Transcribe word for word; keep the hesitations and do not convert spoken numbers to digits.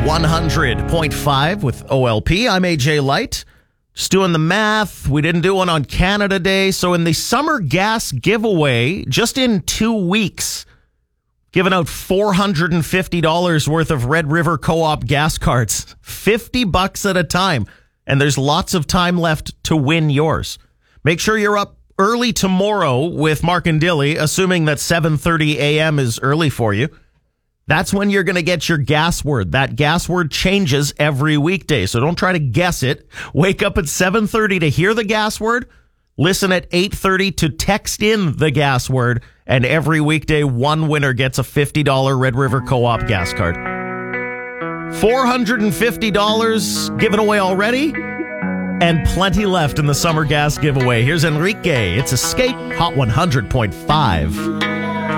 one hundred point five with O L P. I'm A J Light. Just doing the math. We didn't do one on Canada Day. So in the summer gas giveaway, just in two weeks, giving out four hundred fifty dollars worth of Red River Co-op gas cards. fifty bucks at a time. And there's lots of time left to win yours. Make sure you're up early tomorrow with Mark and Dilly, assuming that seven thirty a.m. is early for you. That's when you're going to get your gas word. That gas word changes every weekday, so don't try to guess it. Wake up at seven thirty to hear the gas word. Listen at eight thirty to text in the gas word. And every weekday, one winner gets a fifty dollars Red River Co-op gas card. four hundred fifty dollars given away already, and plenty left in the summer gas giveaway. Here's Enrique. It's Escape Hot one hundred point five.